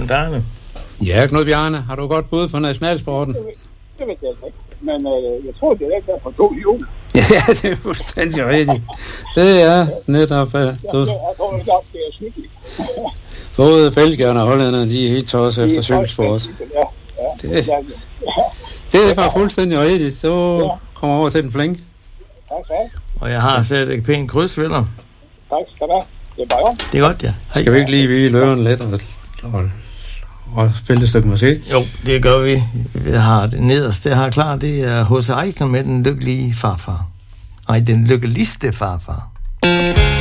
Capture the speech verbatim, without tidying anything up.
Bjarne. Ja, Knud Bjarne, har du godt bud på nationalsporten? Det ved jeg ikke, men øh, jeg tror, det er ikke der på to jul. Ja, det er fuldstændig rigtigt. Det er netop... Uh, Jeg tror ikke, det er skyggeligt. Både belgierne og hollænderne, de er helt tosset efter cykelsport. Ja, ja. Det, det er bare fuldstændig rigtigt. Så kommer over til den flinke. Tak, tak. Og jeg har sat et pænt kryds ved dig. Tak skal du have. Det er bare jo. Det er godt, ja. Hej. Skal vi ikke lige vige løven lidt og, og, og spille et stykke musik? Jo, det gør vi. Vi har det nederst, det har klar. Det er H C Eisner med Den Lykkelige Farfar. Nej, Den Lykkeligste Farfar.